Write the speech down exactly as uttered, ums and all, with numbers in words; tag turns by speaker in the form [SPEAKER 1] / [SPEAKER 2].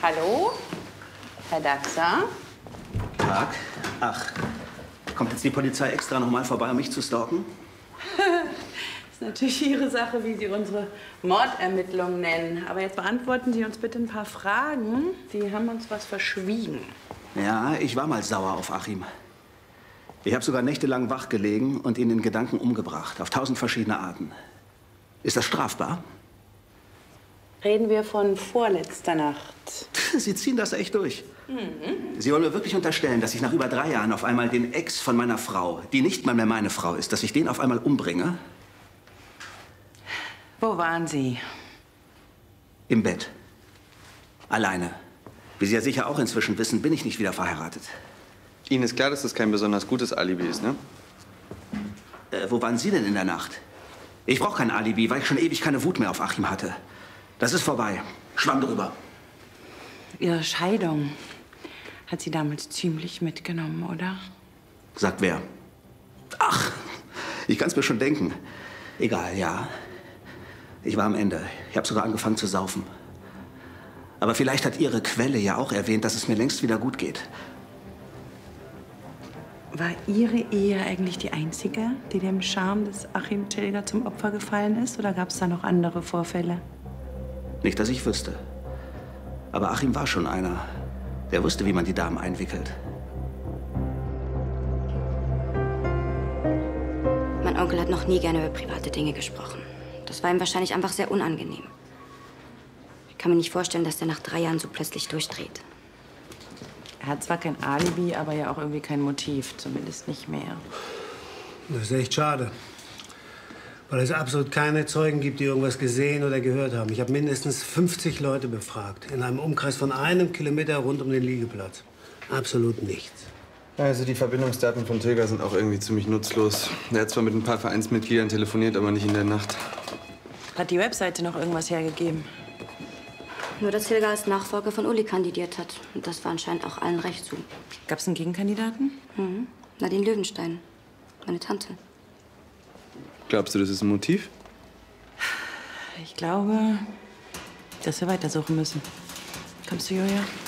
[SPEAKER 1] Hallo? Herr Daxer?
[SPEAKER 2] Tag. Ach, kommt jetzt die Polizei extra noch mal vorbei, um mich zu stalken?
[SPEAKER 1] Das ist natürlich Ihre Sache, wie Sie unsere Mordermittlungen nennen. Aber jetzt beantworten Sie uns bitte ein paar Fragen. Sie haben uns was verschwiegen.
[SPEAKER 2] Ja, ich war mal sauer auf Achim. Ich habe sogar nächtelang wach gelegen und ihn in Gedanken umgebracht. Auf tausend verschiedene Arten. Ist das strafbar?
[SPEAKER 1] Reden wir von vorletzter Nacht.
[SPEAKER 2] Sie ziehen das echt durch.
[SPEAKER 1] Mhm.
[SPEAKER 2] Sie wollen mir wirklich unterstellen, dass ich nach über drei Jahren auf einmal den Ex von meiner Frau, die nicht mal mehr meine Frau ist, dass ich den auf einmal umbringe?
[SPEAKER 1] Wo waren Sie?
[SPEAKER 2] Im Bett. Alleine. Wie Sie ja sicher auch inzwischen wissen, bin ich nicht wieder verheiratet.
[SPEAKER 3] Ihnen ist klar, dass das kein besonders gutes Alibi ist, ne?
[SPEAKER 2] Äh, wo waren Sie denn in der Nacht? Ich brauche kein Alibi, weil ich schon ewig keine Wut mehr auf Achim hatte. Das ist vorbei. Schwamm drüber.
[SPEAKER 1] Ihre Scheidung hat Sie damals ziemlich mitgenommen, oder?
[SPEAKER 2] Sagt wer? Ach, ich kann es mir schon denken. Egal, ja. Ich war am Ende. Ich habe sogar angefangen zu saufen. Aber vielleicht hat Ihre Quelle ja auch erwähnt, dass es mir längst wieder gut geht.
[SPEAKER 1] War Ihre Ehe eigentlich die einzige, die dem Charme des Achim Tilger zum Opfer gefallen ist? Oder gab es da noch andere Vorfälle?
[SPEAKER 2] Nicht, dass ich wüsste. Aber Achim war schon einer. Der wusste, wie man die Damen einwickelt.
[SPEAKER 4] Mein Onkel hat noch nie gerne über private Dinge gesprochen. Das war ihm wahrscheinlich einfach sehr unangenehm. Ich kann mir nicht vorstellen, dass er nach drei Jahren so plötzlich durchdreht.
[SPEAKER 1] Er hat zwar kein Alibi, aber ja auch irgendwie kein Motiv. Zumindest nicht mehr.
[SPEAKER 5] Das ist echt schade. Weil es absolut keine Zeugen gibt, die irgendwas gesehen oder gehört haben. Ich habe mindestens fünfzig Leute befragt. In einem Umkreis von einem Kilometer rund um den Liegeplatz. Absolut nichts.
[SPEAKER 3] Also die Verbindungsdaten von Tilger sind auch irgendwie ziemlich nutzlos. Er hat zwar mit ein paar Vereinsmitgliedern telefoniert, aber nicht in der Nacht.
[SPEAKER 1] Hat die Webseite noch irgendwas hergegeben?
[SPEAKER 4] Nur, dass Tilger als Nachfolger von Uli kandidiert hat. Und das war anscheinend auch allen recht zu.
[SPEAKER 1] Gab es einen Gegenkandidaten?
[SPEAKER 4] Mhm. Nadine Löwenstein, meine Tante.
[SPEAKER 3] Glaubst du, das ist ein Motiv?
[SPEAKER 1] Ich glaube, dass wir weitersuchen müssen. Kommst du, Julia?